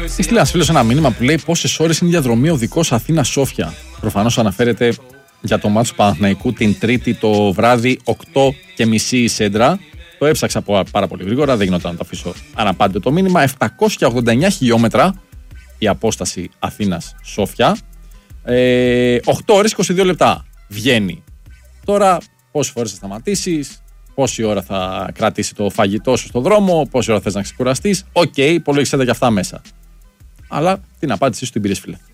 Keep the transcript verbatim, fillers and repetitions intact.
Έστειλε ένα φίλο ένα μήνυμα που λέει πόσες ώρες είναι η διαδρομή οδικός Αθήνα-Σόφια. Προφανώς αναφέρεται για το μάτσο του Παναθηναϊκού την Τρίτη το βράδυ, οκτώ και μισή η Σέντρα. Το έψαξα πάρα πολύ γρήγορα, δεν γινόταν να το αφήσω αναπάντητο το μήνυμα. επτακόσια ογδόντα εννέα χιλιόμετρα η απόσταση Αθήνας-Σόφια. Ε, οκτώ ώρες είκοσι δύο λεπτά βγαίνει. Τώρα πόσες φορές θα σταματήσεις, πόση ώρα θα κρατήσει το φαγητό σου στο δρόμο, πόση ώρα θες να ξεκουραστείς. Οκ, okay, υπολογίσετε και αυτά μέσα. Αλλά την απάντησή σου την πήρες, φίλε.